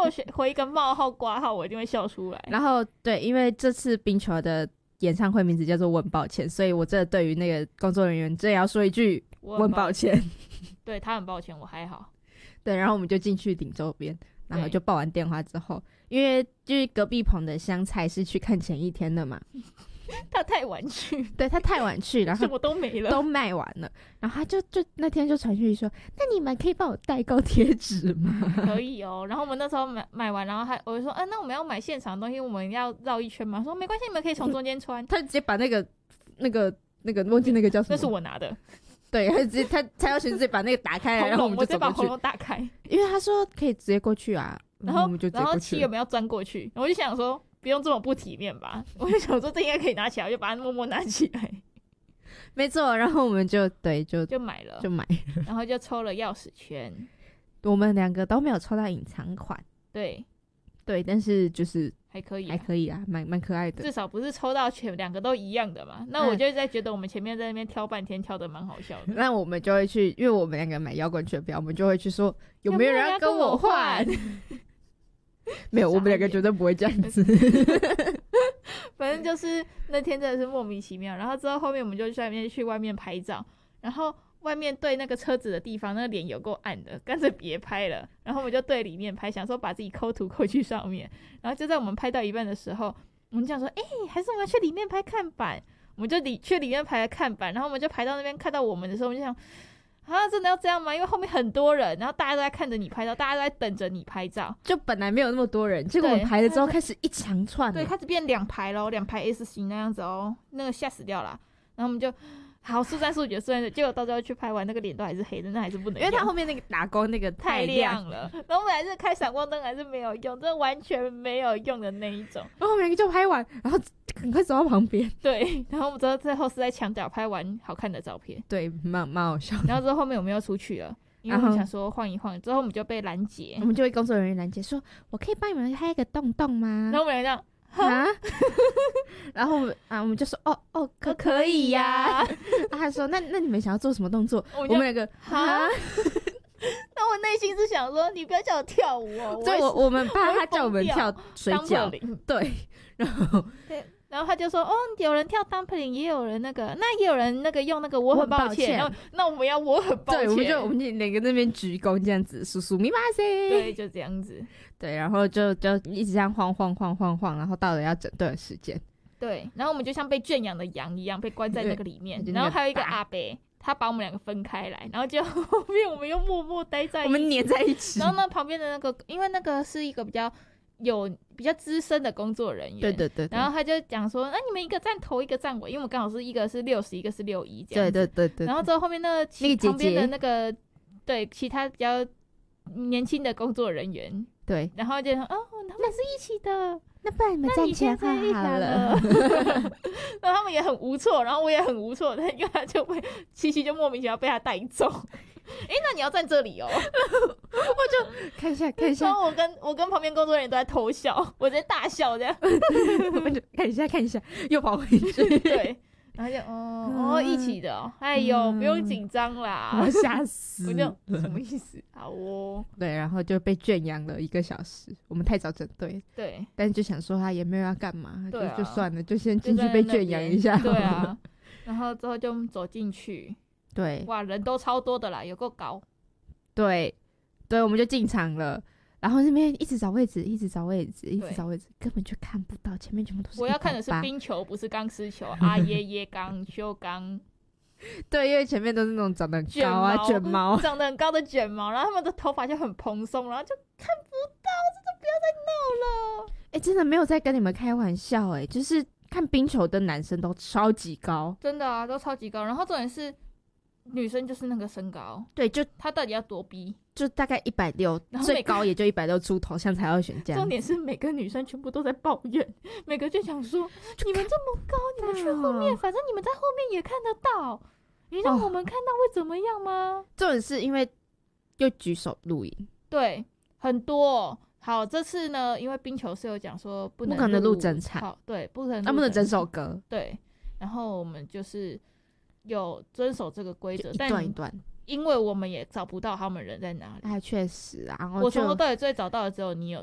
我回一个冒号挂号，我一定会笑出来。 然后对，因为这次冰球的演唱会名字叫做我很抱歉，所以我真的对于那个工作人员真的要说一句我很抱歉。 对，他很抱歉，我还好。 对，然后我们就进去顶周边，然后就报完电话之后，因为就是隔壁棚的香菜是去看前一天的嘛， 他太晚去， 对，他太晚去，然后什么都没了， 都卖完了，然后他就那天就传讯息说，那你们可以帮我代购贴纸吗？ 可以哦。然后我们那时候买完，然后我就说，那我们要买现场的东西，我们要绕一圈吗？说没关系，你们可以从中间穿。 他直接把那个忘记那个叫什么， 那是我拿的。 对，他直接他要求直接把那个打开来，然后我们就走过去。 我直接把红龙打开， 因为他说可以直接过去啊， 然后我们就直接过去。 七有没有钻过去？我就想说不用这么不体面吧，我就想说这应该可以拿起来，我就把它默默拿起来。 没错，然后我们就买了，然后就抽了钥匙圈。 我们两个都没有抽到隐藏款，对，但是就是还可以啊，蛮可爱的。 至少不是抽到两个都一样的嘛。那我就在觉得我们前面在那边挑半天，挑的蛮好笑的。 那我们就会去，因为我们两个买摇滚券票，我们就会去说有没有人要跟我换？没有，我们两个绝对不会这样子。 反正就是那天真的是莫名其妙。然后之后后面我们就在那边去外面拍照，然后外面对那个车子的地方，那个脸有够暗的，干脆别拍了。然后我们就对里面拍，想说把自己抠图抠去上面。然后就在我们拍到一半的时候，我们讲说，还是我们要去里面拍看板。我们就去里面排了看板，然后我们就排到那边，看到我们的时候，我们就想，真的要这样吗？因为后面很多人，然后大家都在看着你拍照，大家都在等着你拍照。 就本来没有那么多人，结果我们排了之后开始一长串， 对，开始变2排咯，2排 S 型那样子哦，那个吓死掉了。然后我们就好速战速决，结果到最后去拍完，那个脸都还是黑的，那还是不能用， 因为他后面那个打光那个太亮了。然后我们还是开闪光灯，还是没有用，真的完全没有用的那一种。 然后我们就拍完，然后赶快走到旁边。 对，然后我们最后是在墙角拍完好看的照片。 对，蛮好笑的。 然后之后后面我们又出去了，因为我们想说晃一晃，之后我们就被拦截， 我们就被工作人员拦截说：“我可以帮你们开一个洞洞吗？” 然后我们这样。 然后我们就说可以呀。他说那你们想要做什么动作？我们两个那我内心是想说，你不要叫我跳舞哦。 所以我们怕他叫我们跳水饺。对， 然后他就说，有人跳 dumpling， 也有人那也有人用我很抱歉。那我们要我很抱歉。 对，我们两个那边鞠躬这样子，叔叔密码噻。 对，就这样子。 对，然后就一直这样晃，然后到了要整队的时间。 对，然后我们就像被圈养的羊一样，被关在那个里面。然后还有一个阿伯，他把我们两个分开来，然后就后面我们又默默待在一起， 我们黏在一起。 然后呢，旁边的因为那个是一个比较资深的工作人员， 对， 然后他就讲说，你们一个站头一个站尾，因为我们刚好是一个是60，一个是61这样子。 对。 然后之后后面那个旁边的对其他比较年轻的工作人员，对，然后就说他们是一起的， 那不然你们站前好了。 然后他们也很无措，然后我也很无措，因为他就被七就莫名其妙被他带走。那你要站这里哦。 我就看一下。 然后我跟旁边工作人员都在偷笑，我在大笑这样。 我就看一下，又跑回去。 对，然后就一起的哦。哎呦，不用紧张啦。 我吓死。 我就什么意思？好哦。 对，然后就被圈养了1个小时。我们太早整队。 对。 但是就想说他也没有要干嘛，就算了，就先进去被圈养一下。 对啊。然后之后就走进去。 对， 哇，人都超多的啦，有够高。 对，我们就进场了，然后那边一直找位置，根本就看不到，前面全部都是180。 我要看的是冰球，不是钢丝球。啊耶钢修钢。 对，因为前面都是那种长得很高啊卷毛， 长得很高的卷毛，然后他们的头发就很蓬松，然后就看不到，真的不要再闹了。 真的没有在跟你们开玩笑，就是看冰球的男生都超级高， 真的啊，都超级高。然后重点是女生就是那个身高， 对，就她到底要多逼？ 就大概160，最高也就160出头，像才要选这样。 重点是每个女生全部都在抱怨，每个就想说，你们这么高，你们去后面，反正你们在后面也看得到，你让我们看到会怎么样吗？ 重点是因为又举手录影， 对，很多。好，这次呢，因为冰球是有讲说不可能录整场， 对，不可能， 不能整首歌， 对。然后我们就是有遵守这个规则， 一段一段， 因为我们也找不到他们人在哪里。 确实啊， 我从头到尾最找到的只有你有